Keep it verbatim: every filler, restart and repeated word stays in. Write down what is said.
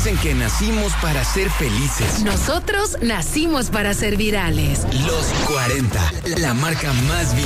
Dicen que nacimos para ser felices. Nosotros nacimos para ser virales. Los cuarenta, la marca más viril